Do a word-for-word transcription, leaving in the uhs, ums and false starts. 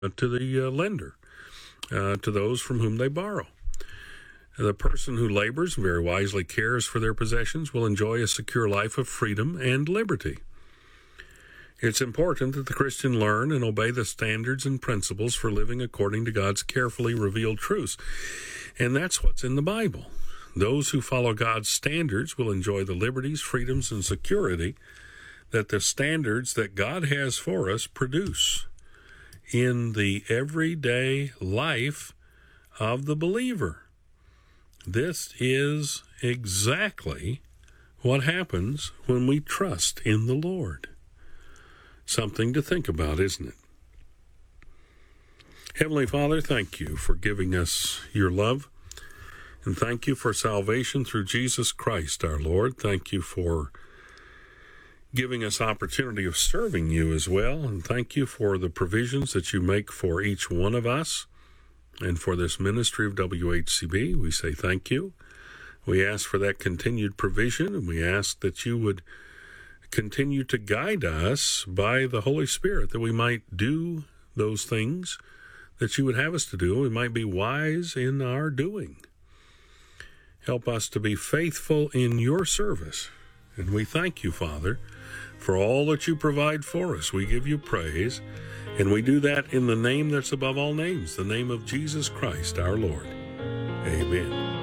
to the uh, lender, uh, to those from whom they borrow. The person who labors and very wisely cares for their possessions will enjoy a secure life of freedom and liberty. It's important that the Christian learn and obey the standards and principles for living according to God's carefully revealed truths. And that's what's in the Bible. Those who follow God's standards will enjoy the liberties, freedoms, and security that the standards that God has for us produce in the everyday life of the believer. This is exactly what happens when we trust in the Lord. Something to think about, isn't it? Heavenly Father, thank you for giving us your love, and thank you for salvation through Jesus Christ, our Lord. Thank you for giving us opportunity of serving you as well, and thank you for the provisions that you make for each one of us. And for this ministry of W H C B, we say thank you. We ask for that continued provision, and we ask that you would continue to guide us by the Holy Spirit, that we might do those things that you would have us to do. We might be wise in our doing. Help us to be faithful in your service. And we thank you, Father, for all that you provide for us. We give you praise. And we do that in the name that's above all names, the name of Jesus Christ, our Lord. Amen.